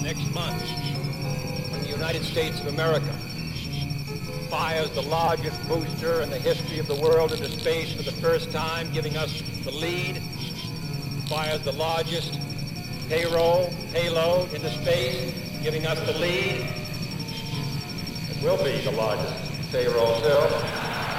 next month, when the United States of America fires the largest booster in the history of the world into space for the first time, giving us the lead, fires the largest payload into space, giving us the lead. It will be the largest payroll, too.